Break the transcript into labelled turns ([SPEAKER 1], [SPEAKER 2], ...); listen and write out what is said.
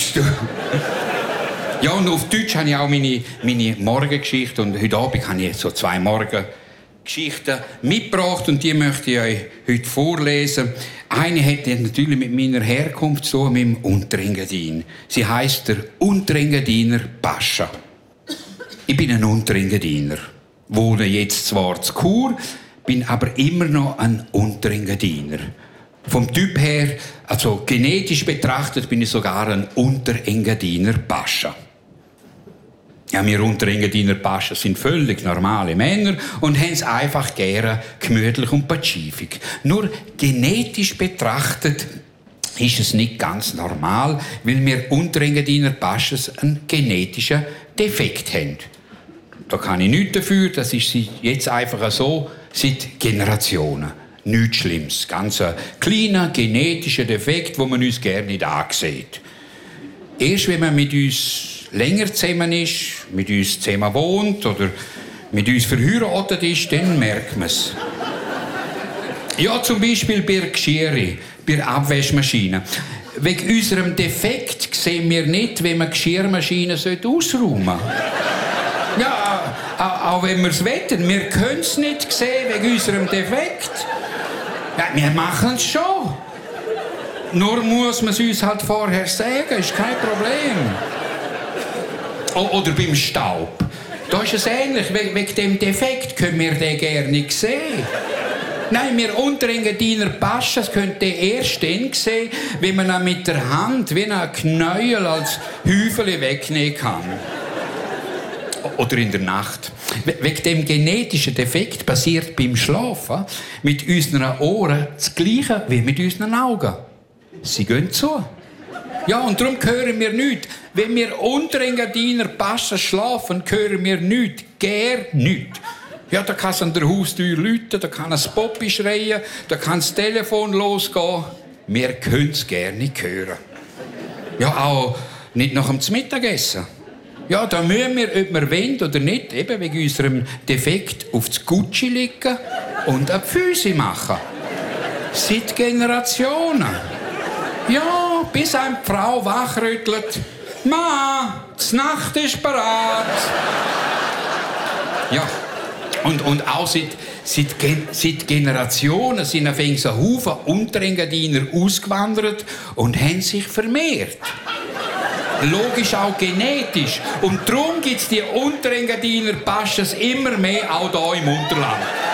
[SPEAKER 1] Deutsch. Du. Ja, und auf Deutsch habe ich auch meine Morgengeschichte. Und heute Abend habe ich so 2 Morgengeschichten mitgebracht. Und die möchte ich euch heute vorlesen. Eine hat natürlich mit meiner Herkunft zu tun, mit dem Unterengadin. Sie heisst der Unterengadiner Pascha. Ich bin ein Unterengadiner. Wohne jetzt zwar zu Chur, bin aber immer noch ein Unterengadiner. Vom Typ her, also genetisch betrachtet, bin ich sogar ein Unterengadiner Pascha. Ja, wir Unterengadiner Pascha sind völlig normale Männer und haben es einfach gerne gemütlich und pazifik. Nur genetisch betrachtet ist es nicht ganz normal, weil wir Unterengadiner Paschas einen genetischen Defekt haben. Da kann ich nichts dafür, das ist jetzt einfach so seit Generationen. Nichts Schlimmes, ganz ein kleiner genetischer Defekt, wo man uns gerne nicht ansieht. Erst wenn man mit uns länger zusammen ist, mit uns zusammen wohnt oder mit uns verheiratet ist, dann merkt man es. Ja, zum Beispiel bei der Geschirre, bei der Abwaschmaschine. Wegen unserem Defekt sehen wir nicht, wenn man die Geschirrmaschine ausräumen sollte. Ja, auch wenn wir es wetten, wir können es nicht sehen wegen unserem Defekt. Ja, wir machen es schon. Nur muss man es uns halt vorher sagen, ist kein Problem. Oder beim Staub. Da ist es ähnlich. Wegen dem Defekt können wir den gerne nicht sehen. Nein, wir Unterengadiner Paschas können den erst dann sehen, wenn man ihn mit der Hand wie ein Knäuel als Häufchen wegnehmen kann. Oder in der Nacht. Wegen dem genetischen Defekt passiert beim Schlafen mit unseren Ohren das Gleiche wie mit unseren Augen. Sie gehen zu. Ja, und darum hören wir nichts. Wenn wir Unterengadiner Paschas schlafen, hören wir nichts. Gar nichts. Ja, da kann es an der Haustür läuten, da kann ein Poppi schreien, da kann das Telefon losgehen. Wir können es gerne nicht hören. Ja, auch nicht nach dem Mittagessen. Ja, da müssen wir, ob wir wollen oder nicht, eben wegen unserem Defekt auf das Gucci liegen und eine Füße machen. Seit Generationen. Ja, bis eine Frau wachrüttelt. Ma, die Nacht ist bereit. Ja, und auch seit Generationen sind auf einen Haufen Unterengadiner ausgewandert und haben sich vermehrt. Logisch auch genetisch. Und darum gibt es die Unterengadiner Paschas immer mehr auch hier im Unterland.